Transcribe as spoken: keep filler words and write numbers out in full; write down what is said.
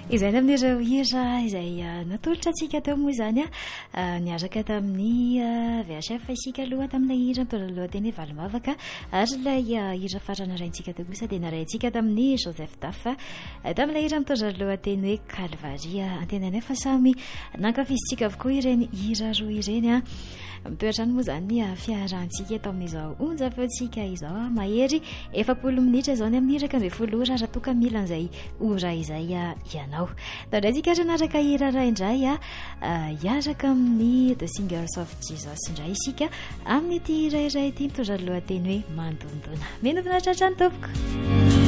izay ny amin'ireo hira izay natolotra antsika teo moa izany a niaraka tamin'ny V H F isika aloha tamin'ilay hira mitondra lohateny hoe valomavaka ary ilay hira farana raintsika teo kosa dia naraintsika tamin'ny Joseph Dafa tamin'ilay hira mitondra lohateny hoe Calvaria antenany fa samy nankafizitsika avokoa ireny hira roa ireny a mitoetrany moa zany fiarantsika eto amin'izao onjam-peo izao mahery efapolo minitra izao ny amin'ny iraka ambin'ny folo ora raha toka mila an'izay ora izay ianao tandraitsika ary naraka hira ray indray a hiaraka amin'ny The Singers of Jesus indray isika amin'ny ity hira iray ity mitondra lohateny hoe mandondona menovinaritra hatrany tompoko.